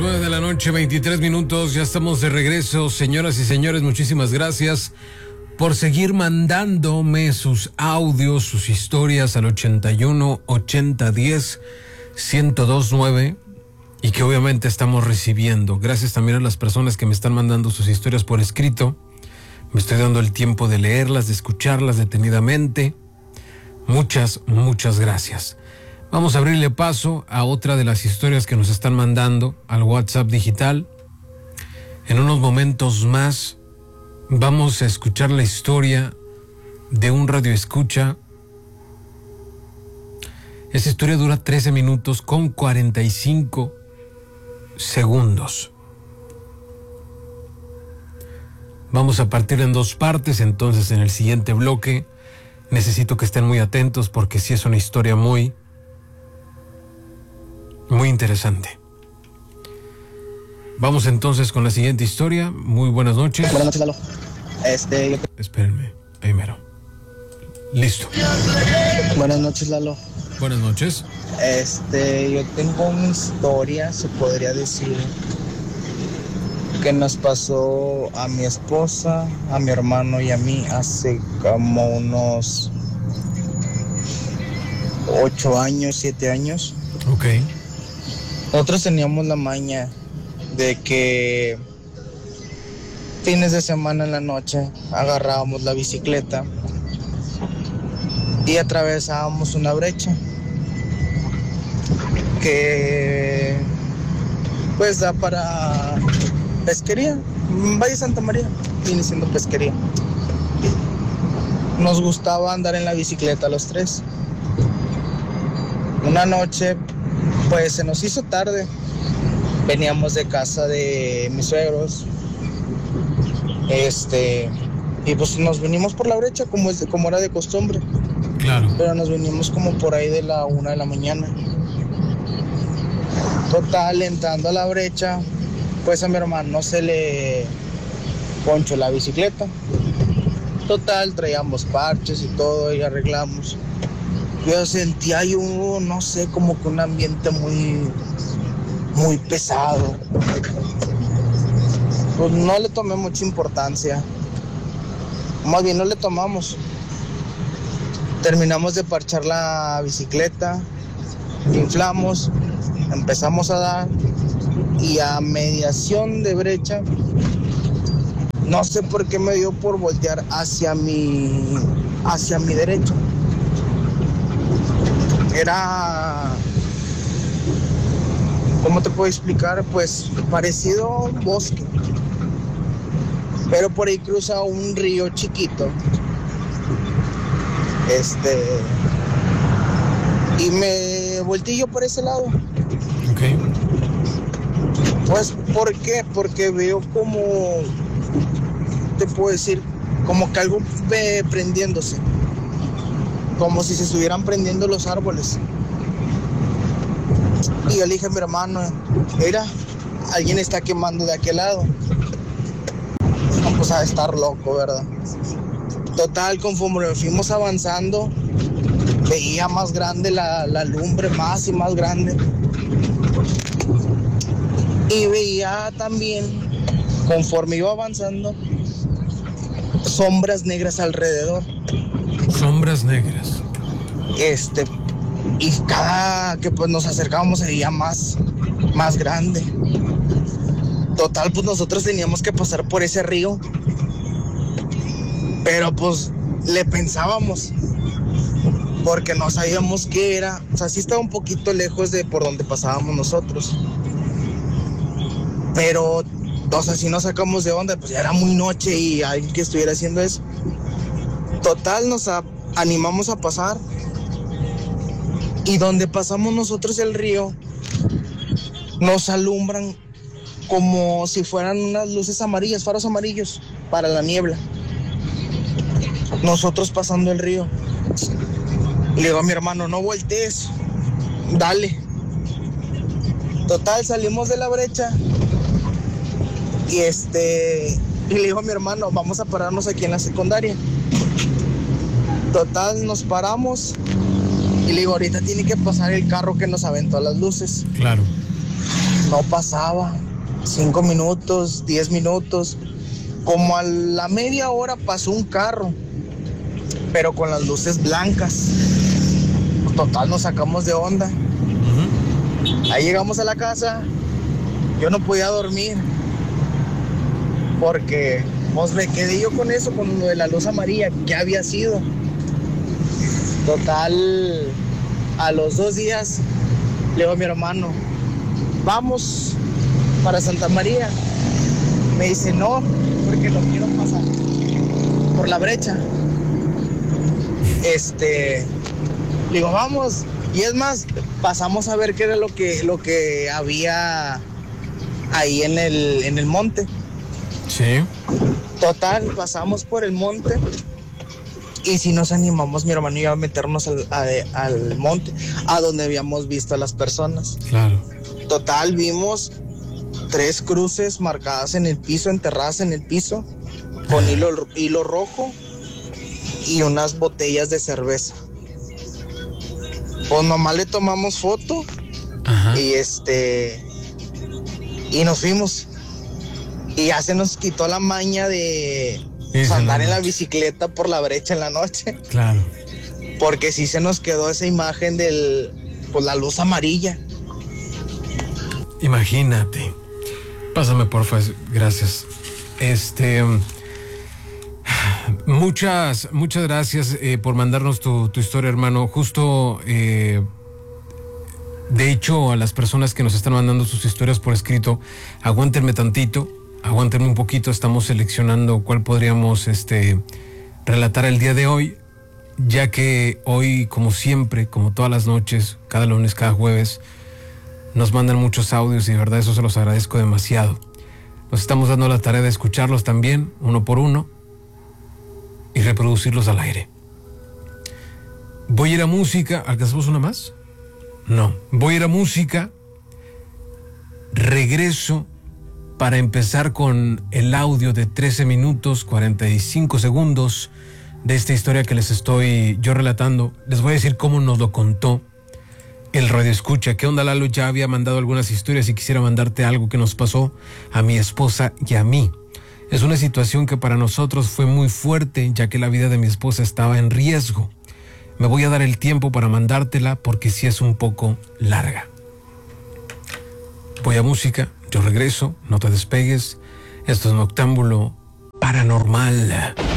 9:23 p.m, ya estamos de regreso. Señoras y señores, muchísimas gracias por seguir mandándome sus audios, sus historias al 81 80 10 1029 y que obviamente estamos recibiendo. Gracias también a las personas que me están mandando sus historias por escrito. Me estoy dando el tiempo de leerlas, de escucharlas detenidamente. Muchas gracias. Vamos a abrirle paso a otra de las historias que nos están mandando al WhatsApp digital. En unos momentos más vamos a escuchar la historia de un radioescucha. Esa historia dura 13 minutos con 45 segundos. Vamos a partir en dos partes, entonces en el siguiente bloque necesito que estén muy atentos porque sí es una historia muy interesante. Vamos entonces con la siguiente historia. Muy buenas noches. Buenas noches, Lalo. Espérenme, primero. Listo. Buenas noches, Lalo. Buenas noches. Yo tengo una historia, se podría decir, que nos pasó a mi esposa, a mi hermano y a mí hace como unos 8 años, 7 años. Ok. Nosotros teníamos la maña de que fines de semana en la noche agarrábamos la bicicleta y atravesábamos una brecha que pues da para pesquería. Valle Santa María viene siendo pesquería. Nos gustaba andar en la bicicleta los tres. Una noche pues se nos hizo tarde. Veníamos de casa de mis suegros. Y pues nos vinimos por la brecha como era de costumbre. Claro. Pero nos vinimos como por ahí de la 1 de la mañana. Total, entrando a la brecha, pues a mi hermano se le ponchó la bicicleta. Total, traíamos parches y todo y arreglamos. Yo sentía ahí no sé, como que un ambiente muy pesado. Pues no le tomé mucha importancia. Más bien no le tomamos. Terminamos de parchar la bicicleta, inflamos, empezamos a dar y a mediación de brecha, no sé por qué me dio por voltear hacia mi derecha. Era, ¿cómo te puedo explicar? Pues parecido a un bosque, pero por ahí cruza un río chiquito. Y me volteé yo por ese lado. Ok. Pues, ¿por qué? Porque veo como, te puedo decir, como que algo prendiéndose. Como si se estuvieran prendiendo los árboles. Y yo le dije a mi hermano, mira, alguien está quemando de aquel lado. No, pues a estar loco, ¿verdad? Total, conforme fuimos avanzando, veía más grande la lumbre, más y más grande. Y veía también, conforme iba avanzando, sombras negras alrededor. Sombras negras. Y cada que pues nos acercábamos se veía más grande. Total, pues nosotros teníamos que pasar por ese río. Pero pues le pensábamos, porque no sabíamos qué era. O sea, sí estaba un poquito lejos de por donde pasábamos nosotros. Pero, o sea, si nos sacamos de onda, pues ya era muy noche y alguien que estuviera haciendo eso. Total, nos animamos a pasar. Y donde pasamos nosotros el río, nos alumbran como si fueran unas luces amarillas, faros amarillos para la niebla. Nosotros pasando el río. Le digo a mi hermano, no voltees, dale. Total, salimos de la brecha. Y le digo a mi hermano, vamos a pararnos aquí en la secundaria. Total, nos paramos. Y le digo, ahorita tiene que pasar el carro que nos aventó a las luces. Claro. No pasaba. 5 minutos, 10 minutos. Como a la media hora pasó un carro, pero con las luces blancas. Total, nos sacamos de onda. Ahí llegamos a la casa. Yo no podía dormir porque pues me quedé yo con eso, con lo de la luz amarilla. ¿Qué había sido? Total, a los 2 días le digo a mi hermano, vamos para Santa María. Me dice, no, porque lo quiero pasar por la brecha. Le digo, vamos. Y es más, pasamos a ver qué era lo que había ahí en el monte. Sí. Total, pasamos por el monte. Y si nos animamos, mi hermano y yo, a meternos al monte, a donde habíamos visto a las personas. Claro. Total, vimos 3 cruces marcadas en el piso, enterradas en el piso, con hilo rojo y unas botellas de cerveza. Pues nomás le tomamos foto. Ajá. Y nos fuimos. Y ya se nos quitó la maña de andar en la bicicleta por la brecha en la noche. Claro. Porque sí se nos quedó esa imagen pues la luz amarilla. Imagínate. Pásame, porfa, gracias. Muchas gracias por mandarnos tu historia, hermano. Justo, de hecho, a las personas que nos están mandando sus historias por escrito, aguántenme tantito, aguántenme un poquito. Estamos seleccionando cuál podríamos relatar el día de hoy, ya que hoy, como siempre, como todas las noches, cada lunes, cada jueves, nos mandan muchos audios y de verdad eso se los agradezco demasiado. Nos estamos dando la tarea de escucharlos también, uno por uno, y reproducirlos al aire. Voy a ir a música. ¿Alcanzamos una más? No. Voy a ir a música. Regreso para empezar con el audio de 13 minutos 45 segundos de esta historia que les estoy yo relatando. Les voy a decir cómo nos lo contó el radioescucha. ¿Qué onda, Lalo? Ya había mandado algunas historias y quisiera mandarte algo que nos pasó a mi esposa y a mí. Es una situación que para nosotros fue muy fuerte, ya que la vida de mi esposa estaba en riesgo. Me voy a dar el tiempo para mandártela porque sí es un poco larga. Voy a música, yo regreso, no te despegues. Esto es Noctámbulo Paranormal.